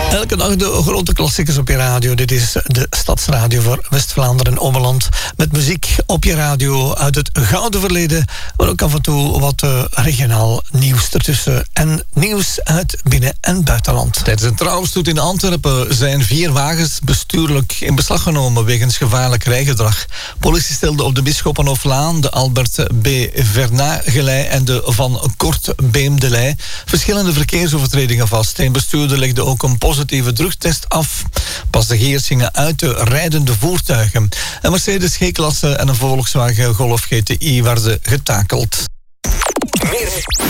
Elke dag de grote klassiekers op je radio. Dit is de Stadsradio voor West-Vlaanderen en Ommeland. Met muziek op je radio uit het gouden verleden. Maar ook af en toe wat regionaal nieuws ertussen. En nieuws uit binnen- en buitenland. Tijdens een trouwstoet in Antwerpen zijn 4 wagens bestuurlijk in beslag genomen wegens gevaarlijk rijgedrag. Politie stelde op de Bisschoppenhoflaan, de Albert B. Vernat-gelei en de Van Kort-Beem-delei verschillende verkeersovertredingen vast. Een bestuurder legde ook een positieve drugstest af. Passagiers gingen uit de rijdende voertuigen. Een Mercedes G-klasse en een Volkswagen Golf GTI werden getakeld.